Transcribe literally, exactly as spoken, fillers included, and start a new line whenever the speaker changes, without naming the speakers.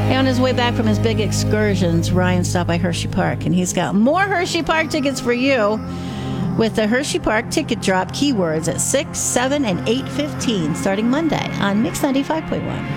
Hey, on his way back from his big excursions, Ryan stopped by Hershey Park, and he's got more Hershey Park tickets for you with the Hershey Park ticket drop keywords at six, seven, and eight fifteen starting Monday on Mix ninety-five point one.